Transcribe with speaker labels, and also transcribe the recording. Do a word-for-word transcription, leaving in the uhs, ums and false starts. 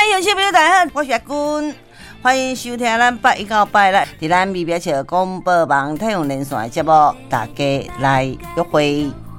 Speaker 1: 乡亲朋友大家好，我是阿君，欢迎收听咱八一到八六伫咱美表桥广播网太阳连线的节目，大家来约会。